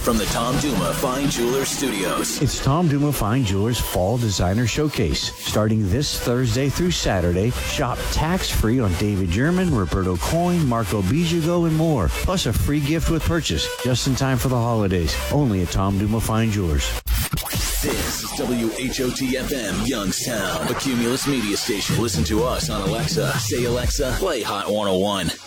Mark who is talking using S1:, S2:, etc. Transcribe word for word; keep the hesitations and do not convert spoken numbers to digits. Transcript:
S1: from the Tom Duma Fine Jewelers Studios.
S2: It's Tom Duma Fine Jewelers Fall Designer Showcase. Starting this Thursday through Saturday, shop tax-free on David German, Roberto Coin, Marco Bijogo, and more. Plus a free gift with purchase, just in time for the holidays. Only at Tom Duma Fine Jewelers.
S1: This is W H O T F M Youngstown, a Cumulus media station. Listen to us on Alexa. Say, Alexa, play Hot one oh one.